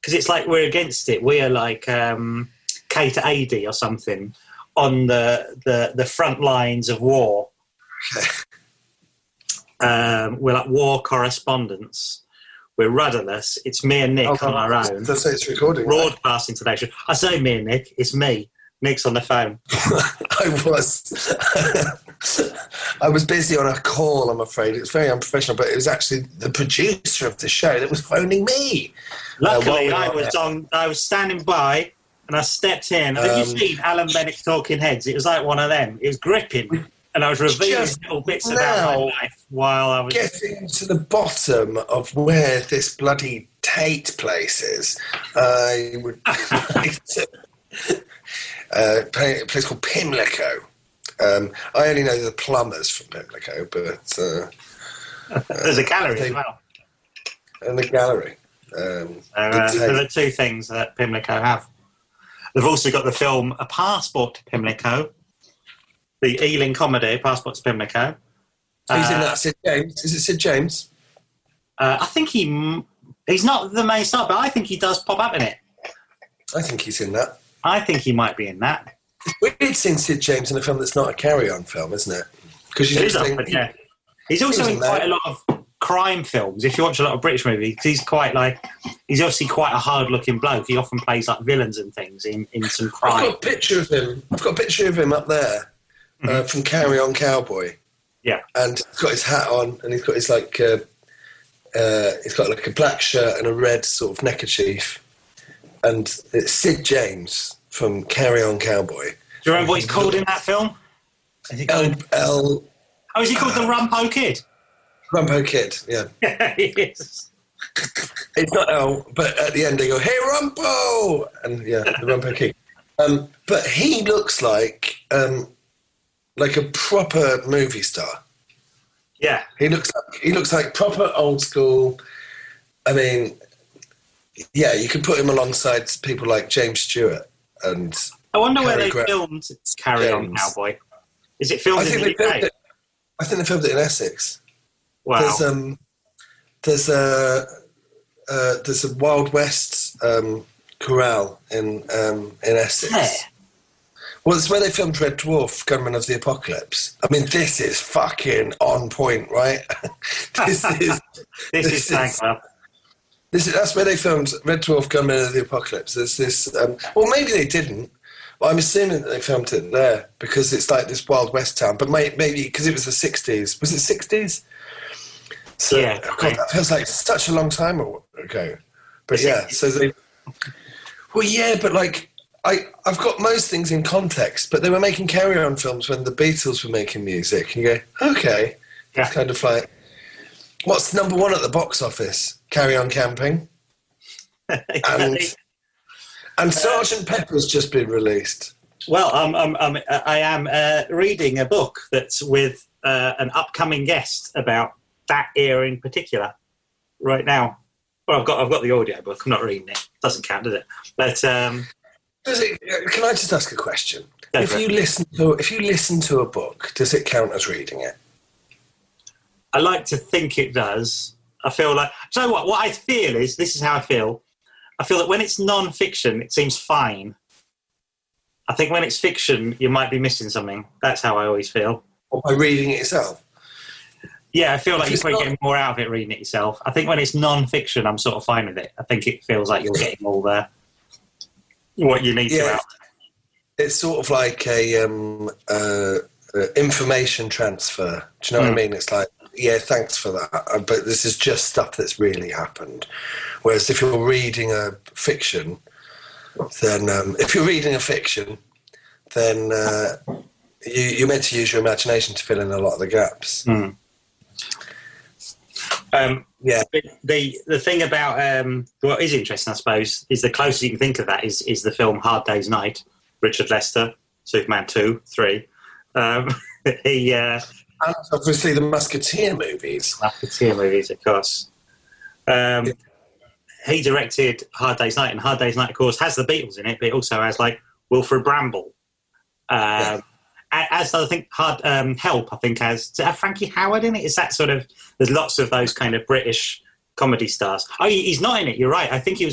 because it's like we're against it. We are like Kate Adie or something on the front lines of war. We're like war correspondents. We're rudderless. It's me and Nick on our own. That's it's recording. Broadcasting today. I say me and Nick. It's me. Nick's on the phone. I was busy on a call, I'm afraid. It was very unprofessional, but it was actually the producer of the show that was phoning me. Luckily, I was standing by and I stepped in. Have you seen Alan Bennett's Talking Heads? It was like one of them. It was gripping. And I was revealing little bits about my life while I was... Getting to the bottom of where this bloody Tate place is, I would like to... a place called Pimlico. I only know the plumbers from Pimlico, but... there's a gallery as well. And the gallery. There are two things that Pimlico have. They've also got the film A Passport to Pimlico, the Ealing comedy, Passport to Pimlico. Who's in that? Sid James? Is it Sid James? I think he's not the main star, but I think he does pop up in it. I think he's in that. I think he might be in that. It's weird seeing Sid James in a film that's not a carry-on film, isn't it? Because he's also in quite a lot of crime films. If you watch a lot of British movies, he's obviously quite a hard-looking bloke. He often plays like villains and things in some crime. I've got a picture of him up there from Carry On Cowboy. Yeah, and he's got his hat on, and he's got his he's got like a black shirt and a red sort of neckerchief, and it's Sid James from Carry On Cowboy. Do you remember what he's called in that film? Is he called is he called the Rumpo Kid? Rumpo Kid, yeah. Yes. It's not L, but at the end they go, "Hey Rumpo!" And yeah, the Rumpo Kid. But he looks like a proper movie star. Yeah, he looks like proper old school. I mean, yeah, you could put him alongside people like James Stewart and. I wonder where they filmed Carry On Cowboy. Is it filmed in the UK? I think they filmed it in Essex. Wow. There's a Wild West corral in Essex. Yeah. Well, it's where they filmed Red Dwarf, Gunman of the Apocalypse. I mean, this is fucking on point, right? That's where they filmed Red Dwarf, Gunman of the Apocalypse. There's this... well, maybe they didn't. Well, I'm assuming that they filmed it there because it's like this Wild West town. But maybe because it was the 60s. Was it 60s? So, yeah. God, that feels like such a long time ago. But yeah, so... well, yeah, but like... I've got most things in context, but they were making carry-on films when the Beatles were making music. And you go, okay. Yeah. It's kind of like, what's number one at the box office? Carry On Camping. And Sergeant Pepper's just been released. Well, I am reading a book that's with an upcoming guest about that era in particular right now. Well, I've got the audio book. I'm not reading it. Doesn't count, does it? But... can I just ask a question? If you listen to a book, does it count as reading it? I like to think it does. I feel like... So what I feel is... This is how I feel. I feel that when it's non-fiction, it seems fine. I think when it's fiction, you might be missing something. That's how I always feel. Or by reading it yourself? Yeah, I feel like you're probably getting more out of it reading it yourself. I think when it's non-fiction, I'm sort of fine with it. I think it feels like you're getting all the... what you need to out. It's sort of like a information transfer. Do you know what I mean? It's like, yeah, thanks for that, but this is just stuff that's really happened. Whereas if you're reading a fiction, then you're meant to use your imagination to fill in a lot of the gaps. Yeah. The thing about what is interesting, I suppose, is the closest you can think of that is the film Hard Day's Night, Richard Lester, Superman 2, 3. And obviously the Musketeer movies. Of course. He directed Hard Day's Night, and Hard Day's Night, of course, has the Beatles in it, but it also has, like, Wilfred Bramble. As I think Help, I think, does it have Frankie Howard in it? Is that sort of... There's lots of those kind of British comedy stars. Oh, he's not in it, you're right. I think he was